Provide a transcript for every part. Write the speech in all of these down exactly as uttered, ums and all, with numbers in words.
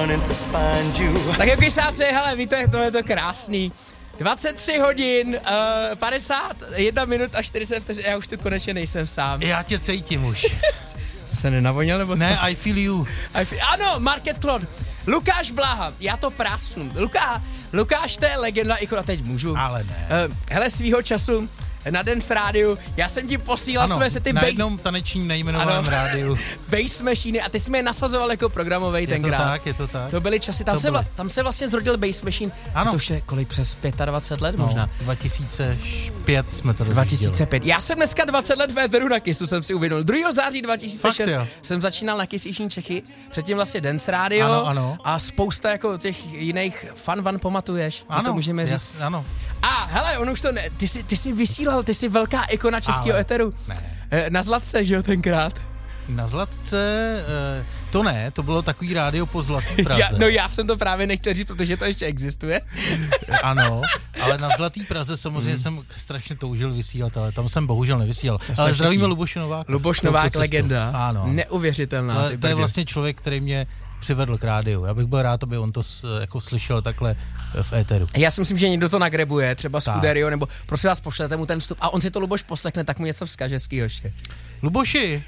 morning to find you. Tak jak kysáci, hele, víte, to je to krásný. dvacet tři hodin, uh, padesát jedna minut a čtyřicet vteřin, já už tu konečně nejsem sám. Já tě cítím už. Jsem se nenavonil, nebo co? Ne, I feel you. I feel, ano, Market Claude. Lukáš Bláha, já to prásknu. Luká, Lukáš, to je legenda, i a teď můžu. Ale ne. Uh, hele, svýho času na Dance rádiu, já jsem ti posílal ano, své sety na bej... jednom tanečním nejmenovaném rádiu. Bass Machine a ty jsi mě nasazoval jako programovej tenkrát. Je to tak, je to tak. To byly časy, tam, to se, byly. vla, tam se vlastně zrodil Bass Machine. Ano. To už je kolik, přes dvacet pět let no, možná. dva tisíce pět jsme to rozjížděli. dva tisíce pět. Já jsem dneska dvacet let v éteru na Kissu, jsem si uvědomil. druhého září dva tisíce šest Fakt, jsem začínal na Kiss Jižní Čechy, předtím vlastně Dance Radio ano, ano. a spousta jako těch jiných fun van pamatuješ. Ano, to můžeme říct. jas, ano. A hele, on už to ne, ty jsi, ty jsi vysílal, ty jsi velká ikona českého éteru. Ne. Na Zlatce, že jo, tenkrát. Na Zlatce, eh, to ne, to bylo takový rádio po Zlatý Praze. Já, no já jsem to právě nechtěl říct, protože to ještě existuje. Ano, ale na Zlatý Praze samozřejmě hmm. jsem strašně toužil vysílat, ale tam jsem bohužel nevysílal. Ale zdravíme Luboše Nováka. Luboš Novák, legenda. Ano. Neuvěřitelná. Ale to je vlastně člověk, který mě přivedl k rádiu. Já bych byl rád, aby on to jako slyšel takhle v éteru. Já si myslím, že někdo to nagrebuje, třeba Scuderio, nebo prosím vás, pošlete mu ten vstup a on si to Luboš poslechne, tak mu něco vzkaže hezkýho ještě. Luboši!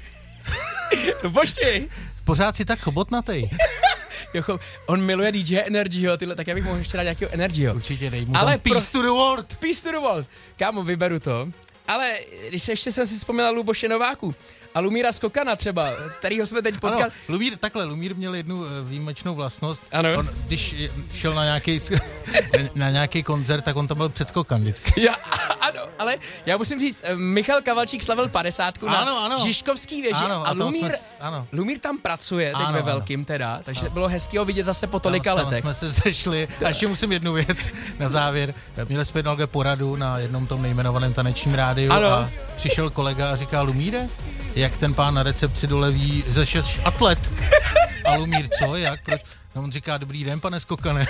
Luboši! Pořád si tak chobotnatej. Jo, on miluje D J Energyho, tyhle, tak já bych mohl ještě dát nějakého Energyho. Určitě dej mu ale tam Peace pro... to the world. Peace to the world. Kámo, vyberu to. Ale když se ještě jsem si vzpomněla Luboše Nováku a Lumíra Skokana třeba, kterýho jsme teď potkali. Ano, Lumír, takhle, Lumír měl jednu výjimečnou vlastnost. Ano. On, když šel na nějaký, na nějaký koncert, tak on tam byl předskokan vždycky. Já, ano, ale já musím říct, Michal Kavalčík slavil padesátku na ano, ano. Žižkovský věži ano, a, a Lumír, jsme, ano. Lumír tam pracuje teď ano, ve ano. velkým teda, takže ano. bylo hezký ho vidět zase po tolika tam, letech. Tam jsme se sešli a ještě musím jednu věc na závěr. Měli jsme jednou poradu na jednom tom nejmenovaném tanečním rádiu ano. A přišel kolega a říká: Lumíre, jak ten pán na recepci doleví ze šest atlet. A Lumír, co, jak, proč? No on říká: dobrý den, pane Skokane.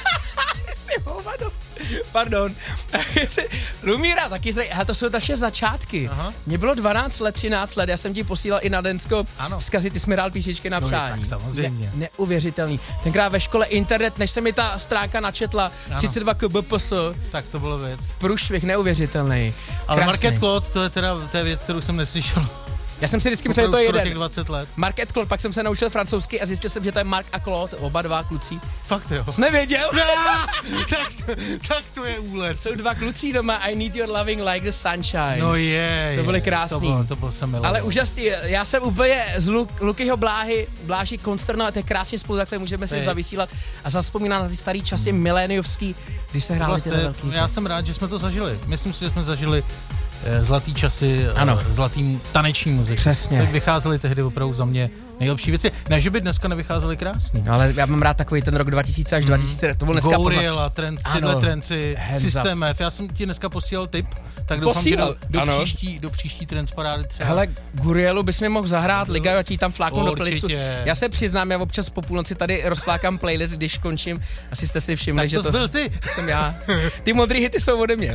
Pardon. Lumíra taky zde, a to jsou naše začátky. Aha. Mně bylo dvanáct let, třináct let, já jsem ti posílal i na Densko vzkazy, ty jsi mi hrál písničky na přání. No, tak samozřejmě. Ne, neuvěřitelný. Tenkrát ve škole internet, než se mi ta stránka načetla, ano. třicet dva K B P S. Tak to bylo věc. Průšvih, neuvěřitelný. Ale Market Claude, to je teda to je věc, kterou jsem neslyšel. Já jsem si vždycky myslel, že to je jeden. Těch dvacet let. Market Claude, pak jsem se naučil francouzsky a zjistil jsem, že to je Mark a Claude, oba dva kluci. Fakt jo. Jsi nevěděl? Ne, tak, to, tak to je úlet. Jsou dva kluci doma, I need your loving like the sunshine. No je. To byly krásný. To bylo, to bylo jsem miloval. Ale úžasný, já jsem úplně z Luk, Lukyho Bláhy, Bláži konsternovat, to je krásně spolu, takhle můžeme si zavysílat a zazpomínat na ty starý časy hmm. miléniovský, když se hráli vlastně, ty velký. Já jsem rád, že jsme to zažili. Myslím si, že jsme zažili zlatý časy, ano. Zlatým taneční muziky. Přesně. Tak vycházely tehdy opravdu za mě nejlepší věci. Ne, že by dneska nevycházely krásný. Ale já mám rád takový ten rok dva tisíce až dva tisíce, to byl dneska Goriela, trends, tyhle trenci, Systém F. Já jsem ti dneska posílal tip, tak doufám, že do, do, příští, do příští trends parády třeba. Hele, Gurielu bys mi mohl zahrát, Liga, já ti tam fláknu do playlistu. Já se přiznám, já občas po půlnoci tady rozflákám playlist, když končím. Asi jste si všimli, tak že to... to byl ty. To jsem já. Ty modrý hity jsou ode mě.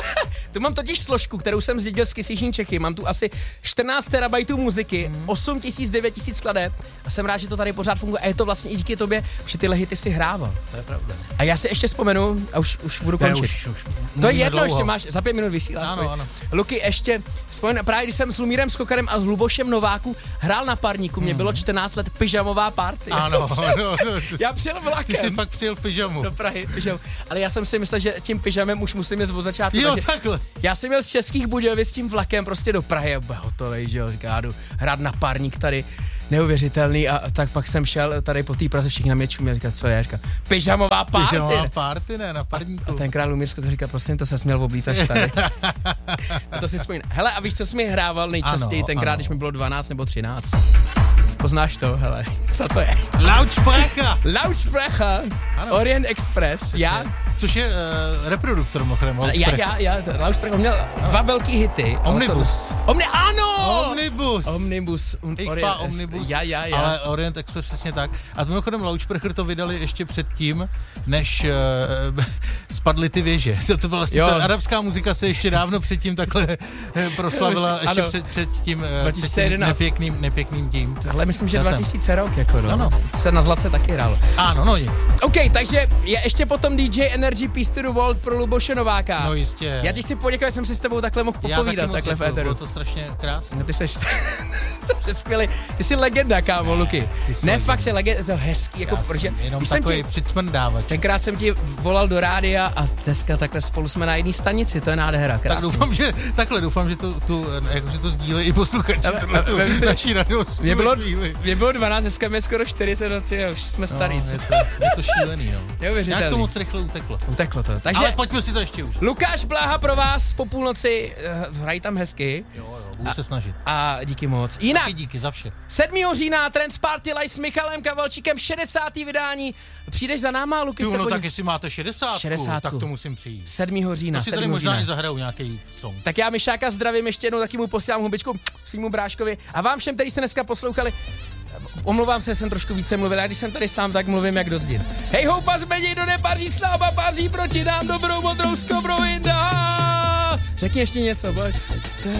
Tu mám totiž složku, kterou jsem zdědil z Kiss Jižní Čechy. Mám tu asi čtrnáct terabajtů muziky, hmm. osm tisíc, devět tisíc skladeb a jsem rád, že to tady pořád funguje a je to vlastně i díky tobě, že tyhle hity si hrával. To je pravda. A já si ještě vzpomenu, a už, už budu končit. Ne, už, už. To je jedno, ještě máš, za pět minut vysíláš. Ano, ano. Luky, ještě vzpomenu, právě když jsem s Lumírem Skokanem a s Lubošem Nováku hrál na Parníku, hmm. mě bylo čtrnáct let, pyžamová party. Ano, ano. Já přijel vlakem. Ty jsi fakt přijel v pyžamu. Do Prahy, pyžam. Ale já jsem si myslel, že tím pyžamem už musím jít od začátku. Jo, takhle. Já jsem měl z Českých Budějovic s tím vlakem prostě do Prahy a byl hotovej, že jo, říká, jdu hrát na Parník tady, neuvěřitelný a tak pak jsem šel tady po té Praze, všichni na mě čuměli, říká, co je, říká, pyžamová party. Pyžamová party, ne, na Parníku. A tenkrát Lumír Skok říká, prosím, to se směl oblícač tady. A to si vzpomínám. Hele, a víš, co jsi mi hrával nejčastěji ano, tenkrát, ano. když mi bylo dvanáct nebo třináct? Poznáš to, hele, co to je? Lautsprecher. Lautsprecher, ano. Orient Express, přesně, já, Což je uh, reproduktor mochrem. Já, já, já, Lautsprecher, on měl dva velký hity. Omnibus. Omni, ano! Omnibus. Omnibus. Ikfa Omnibus. Já, já, já. Ale Orient Express přesně tak. A mimochodem Lautsprecher to vydali ještě předtím, než uh, spadly ty věže. To, to byla vlastně ta arabská muzika se ještě dávno předtím takhle proslavila, ještě před, před tím, před tím nepěkným, nepěkným tím. Tohle myslím, že dva tisíce rok, jako no. Ano. Se na Zlatce taky hrálo. Ano, no nic. OK, takže je ještě potom D J Energy Peace to the World pro Luboše Nováka. No jistě. Já ti chci poděkovat, že jsem si s tebou takhle mohl popovídat takhle v éteru. Bylo to strašně krásné. No, ty seš to skvělý. Ty jsi legenda, kámo, Luky. Ne, legenda. Fakt jsi legenda, to je hezký, jako, protože... Jenom takový přicmrdávač. Tenkrát jsem ti volal do rádia a dneska takhle spolu jsme na jedné stanici, to je nádhera, krásný. Tak doufám, že takhle doufám, že to, tu, jako, že to sdílejí i posluchači. Naší radost. Mě bylo, mě bylo dvanáct, dneska mě skoro čtyřicet, už jsme starý. No, je, to, je to šílený, no. Neuvěřitelný. Jak to moc rychle uteklo. Uteklo to. Takže, ale pojďme si to ještě už. Lukáš Bláha pro vás po půlnoci, uh, hrají tam hezky. Jo, jo, budu se snažit. A díky moc. Jinak. Taky díky za vše. sedmého října Trans Party Live s Michalem Kavalčíkem, šedesátý vydání. Přijdeš za náma, Luky? Ty, no tak jestli máte šedesátku, šedesátku, tak to musím přijít. sedmého října. To si tady možná i zahraju nějaký song. Tak já Mišáka zdravím ještě jednou, taky mu posílám hubičku svýmu bráškovi. A vám všem, kteří jste dneska poslouchali, omlouvám se, jsem trošku více mluvil, a když jsem tady sám, tak mluvím jak do zdin. Hej ho, pař do nepaří, sláva paří proti nám, dobrou modrou skobrou jinda. Řekni ještě něco, boj.